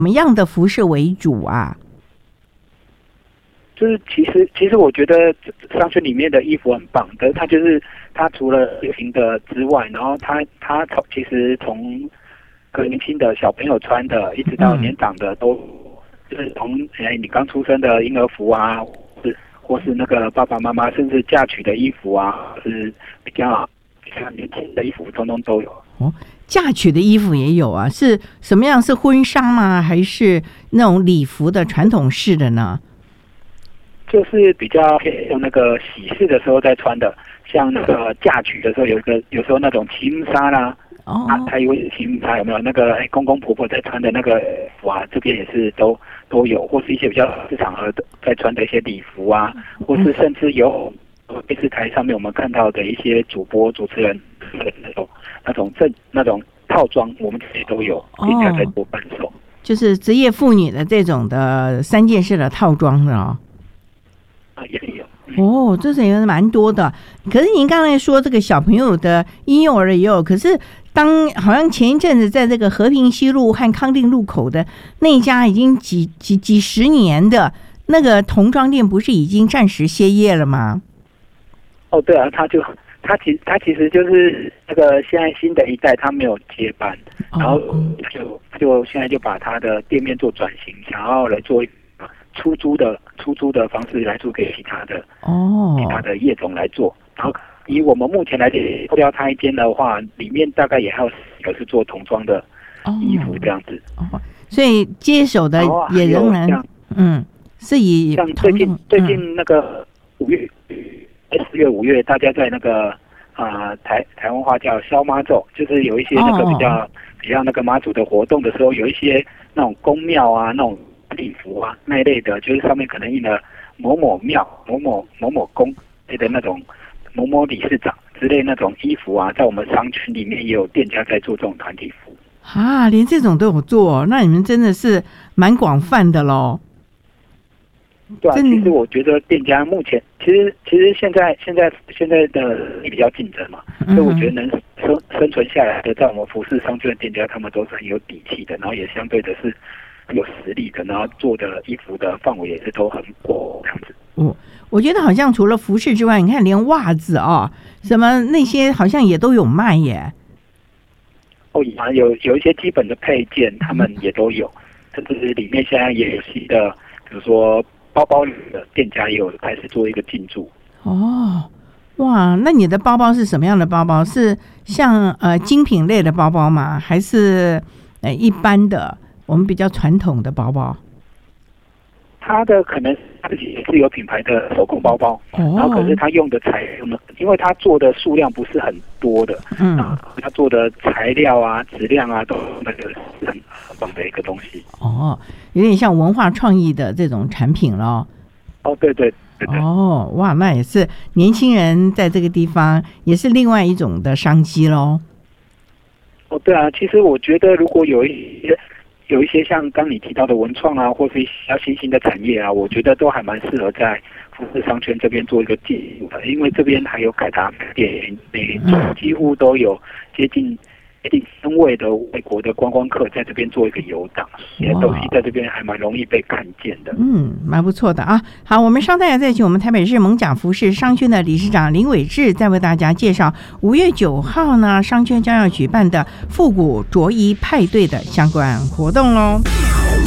么样的服饰为主啊？ 就是其实我觉得商圈里面的衣服很棒，但是它除了流行的之外，然后它其实从年轻的小朋友穿的，一直到年长的都，就是从你刚出生的婴儿服啊，或是那个爸爸妈妈甚至嫁娶的衣服啊，是比较年轻的衣服，通通都有。 哦，嫁娶的衣服也有啊？是什么样？是婚纱吗？还是那种礼服的传统式的呢？ 就是比较用那个喜事的时候在穿的，像那个嫁娶的时候有时候那种旗纱啦，还有旗纱有没有那个公公婆婆在穿的那个服啊？这边也是都有，或是一些比较市场合的在穿的一些礼服啊，或是甚至有电视台上面我们看到的一些主持人那种套装，我们这里都有，店家在做贩售， 就是职业妇女的这种的3件式的套装的也有。 哦，这是也蛮多的。可是您刚才说这个小朋友的婴幼儿也有，可是好像前一阵子在这个和平西路和康定路口的那一家已经几十年的那个童装店，不是已经暂时歇业了吗？ 哦，对啊，他其实就是那个现在新的一代他没有接班，然后就现在就把他的店面做转型，想要来做出租的方式来做给其他的业种来做。然后以我们目前来讲，扣掉他一间的话，里面大概也还有4个是做童装的衣服这样子。 所以接手的也仍然是以像最近那个4月5月，大家在那个台湾话叫消妈咒，就是有一些那个比较那个妈祖的活动的时候，有一些那种宫庙啊那种礼服啊那一类的，就是上面可能印了某某庙、某某宫类的那种某某理事长之类那种衣服啊，在我们商圈里面也有店家在做这种团体服啊，连这种都有做，那你们真的是蛮广泛的咯。 对啊，其实我觉得店家目前其实现在的比较竞争嘛，所以我觉得能生存下来的，在我们服饰商圈的店家，他们都是很有底气的，然后也相对的是有实力的，然后做的衣服的范围也是都很广这样子。 我觉得好像除了服饰之外，你看连袜子什么那些好像也都有卖耶。 有一些基本的配件，他们也都有，甚至是里面现在也有新的，比如说包包的店家也有开始做一个进驻。 哇，那你的包包是什么样的包包？是像精品类的包包吗？还是一般的我们比较传统的包包？ 它的可能自己也是有品牌的手工包包，然后可是它用的材料呢，因为它做的数量不是很多的，它做的材料啊、质量啊，都那个是很棒的一个东西。 有点像文化创意的这种产品咯。 对。 哇，那也是年轻人在这个地方也是另外一种的商机咯。 对啊，其实我觉得如果有一些像刚你提到的文创啊，或是比较新兴的产业啊，我觉得都还蛮适合在服饰商圈这边做一个进入的，因为这边还有凯达店，几乎都有接近身位的外国的观光客在这边做一个游荡，这些东西在这边还蛮容易被看见的。 蛮不错的啊。好，我们稍待再请我们台北市艋舺服饰商圈的理事长林伟志再为大家介绍5月9号呢商圈将要举办的复古着衣派对的相关活动咯。